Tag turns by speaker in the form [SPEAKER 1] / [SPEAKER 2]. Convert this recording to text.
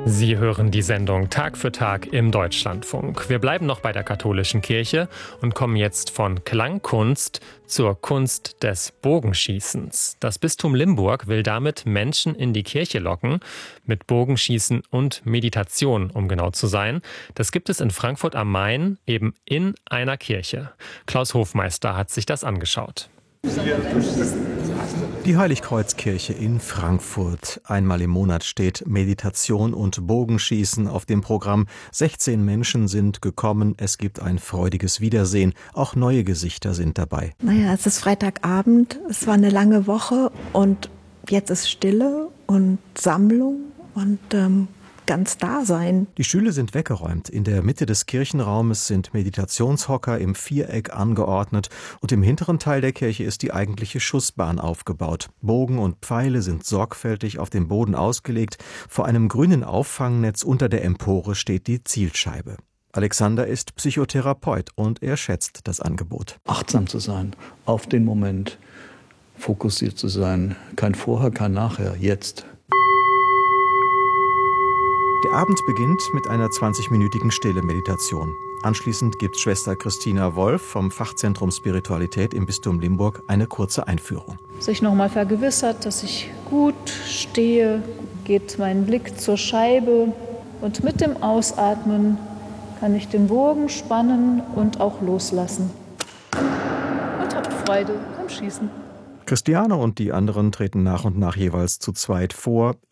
[SPEAKER 1] Sie hören die Sendung Tag für Tag im Deutschlandfunk. Wir bleiben noch bei der katholischen Kirche und kommen jetzt von Klangkunst zur Kunst des Bogenschießens. Das Bistum Limburg will damit Menschen in die Kirche locken, mit Bogenschießen und Meditation, um genau zu sein. Das gibt es in Frankfurt am Main, eben in einer Kirche. Klaus Hofmeister hat sich das angeschaut.
[SPEAKER 2] Die Heiligkreuzkirche in Frankfurt. Einmal im Monat steht Meditation und Bogenschießen auf dem Programm. 16 Menschen sind gekommen. Es gibt ein freudiges Wiedersehen. Auch neue Gesichter sind dabei.
[SPEAKER 3] Es ist Freitagabend. Es war eine lange Woche und jetzt ist Stille und Sammlung und ganz Dasein.
[SPEAKER 2] Die Stühle sind weggeräumt. In der Mitte des Kirchenraumes sind Meditationshocker im Viereck angeordnet und im hinteren Teil der Kirche ist die eigentliche Schussbahn aufgebaut. Bogen und Pfeile sind sorgfältig auf dem Boden ausgelegt. Vor einem grünen Auffangnetz unter der Empore steht die Zielscheibe. Alexander ist Psychotherapeut und er schätzt das Angebot.
[SPEAKER 4] Achtsam zu sein, auf den Moment fokussiert zu sein. Kein Vorher, kein Nachher, jetzt.
[SPEAKER 2] Der Abend beginnt mit einer 20-minütigen Stille-Meditation. Anschließend gibt Schwester Christina Wolf vom Fachzentrum Spiritualität im Bistum Limburg eine kurze Einführung.
[SPEAKER 5] Sich nochmal vergewissert, dass ich gut stehe, geht mein Blick zur Scheibe und mit dem Ausatmen kann ich den Bogen spannen und auch loslassen. Und habt Freude am Schießen.
[SPEAKER 2] Christiane und die anderen treten nach und nach jeweils zu zweit vor.